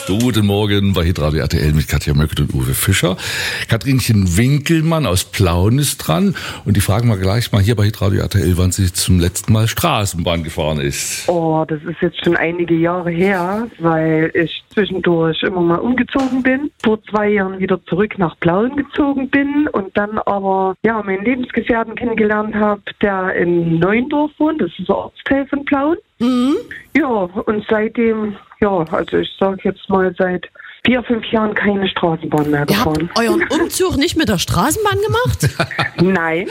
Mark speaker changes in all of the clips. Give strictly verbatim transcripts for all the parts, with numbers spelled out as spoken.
Speaker 1: Guten Morgen bei Hitradio R T L mit Katja Möckert und Uwe Fischer. Katrinchen Winkelmann aus Plauen ist dran. Und die fragen wir gleich mal hier bei Hitradio R T L, wann sie zum letzten Mal Straßenbahn gefahren ist.
Speaker 2: Oh, das ist jetzt schon einige Jahre her, weil ich zwischendurch immer mal umgezogen bin. Vor zwei Jahren wieder zurück nach Plauen gezogen bin und dann aber ja meinen Lebensgefährten kennengelernt habe, der in Neuendorf wohnt. Das ist ein Ortsteil von Plauen.
Speaker 3: Mhm.
Speaker 2: Ja, und seitdem, ja, also ich sage jetzt mal seit vier, fünf Jahren keine Straßenbahn mehr
Speaker 3: Ihr habt
Speaker 2: gefahren.
Speaker 3: euren Umzug nicht mit der Straßenbahn gemacht?
Speaker 2: Nein.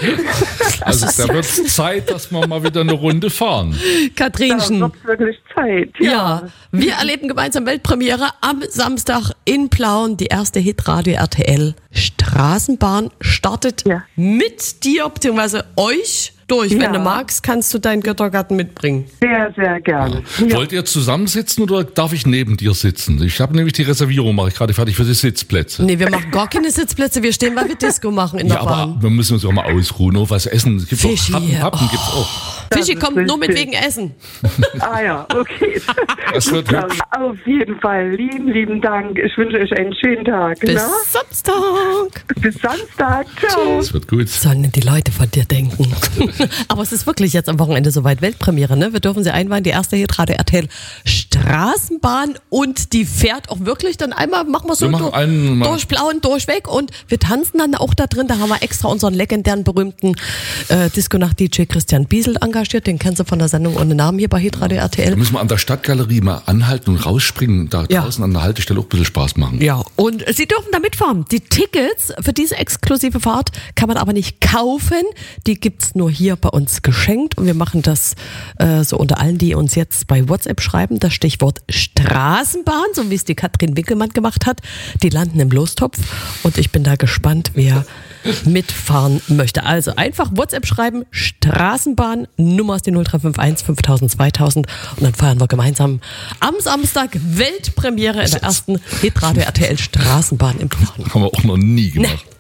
Speaker 1: Also da wird es Zeit, dass wir mal wieder eine Runde fahren.
Speaker 2: Da
Speaker 3: Katrinchen.
Speaker 2: wird wirklich Zeit.
Speaker 3: Ja.
Speaker 2: Ja.
Speaker 3: wir erleben gemeinsam Weltpremiere am Samstag in Plauen. Die erste Hitradio R T L Straßenbahn startet
Speaker 2: Ja.
Speaker 3: mit dir bzw. euch durch.
Speaker 2: Ja.
Speaker 3: Wenn du magst, kannst du deinen Göttergarten mitbringen.
Speaker 2: Sehr, sehr gerne. Ja.
Speaker 1: Wollt ihr zusammensitzen oder darf ich neben dir sitzen? Ich habe nämlich die Reservierung, mache ich gerade fertig für die Sitzplätze.
Speaker 3: Nee, wir machen gar keine Sitzplätze. Wir stehen, weil wir Disco machen in
Speaker 1: Ja,
Speaker 3: der
Speaker 1: aber
Speaker 3: Bahn.
Speaker 1: wir müssen uns auch mal ausruhen, noch was essen. Es gibt
Speaker 3: Fischi,
Speaker 1: auch Happen, Happen
Speaker 3: oh.
Speaker 1: gibt's auch.
Speaker 3: Fischi
Speaker 2: Das ist
Speaker 3: kommt nur mit
Speaker 2: richtig.
Speaker 3: wegen Essen.
Speaker 2: Ah ja, okay.
Speaker 1: Das wird
Speaker 2: Ja,
Speaker 1: hübsch.
Speaker 2: auf jeden Fall. Lieben, lieben Dank. Ich wünsche euch einen schönen Tag.
Speaker 3: Bis
Speaker 2: Ne?
Speaker 3: Samstag.
Speaker 2: Bis Samstag. Ciao.
Speaker 1: Das wird gut.
Speaker 3: Sollen denn die Leute von dir denken? Aber es ist wirklich jetzt am Wochenende soweit Weltpremiere, ne? Wir dürfen sie einweihen, die erste Hitradio R T L Straßenbahn und die fährt auch wirklich dann einmal, machen wir so
Speaker 1: Wir machen
Speaker 3: durch,
Speaker 1: einen mal-
Speaker 3: durch Plauen, durchweg und wir tanzen dann auch da drin. Da haben wir extra unseren legendären, berühmten äh, Disco-Nacht-D J Christian Biesel engagiert. Den kennst du von der Sendung ohne Namen hier bei Hitradio R T
Speaker 1: Da
Speaker 3: L.
Speaker 1: müssen wir an der Stadtgalerie mal anhalten und rausspringen, da
Speaker 3: Ja.
Speaker 1: draußen an der Haltestelle auch ein bisschen Spaß machen.
Speaker 3: Ja, und Sie dürfen da mitfahren. Die Tickets für diese exklusive Fahrt kann man aber nicht kaufen. Die gibt's nur hier bei uns geschenkt. Und wir machen das äh, so unter allen, die uns jetzt bei WhatsApp schreiben. Das Stichwort Straßenbahn, so wie es die Katrin Winkelmann gemacht hat. Die landen im Lostopf. Und ich bin da gespannt, wer mitfahren möchte. Also einfach WhatsApp schreiben, Straßenbahn, Nummer ist die null drei fünf eins fünftausend zweitausend und dann feiern wir gemeinsam am Samstag Weltpremiere in der ersten Hitradio R T L Straßenbahn im Plauen.
Speaker 1: Haben wir auch noch nie gemacht.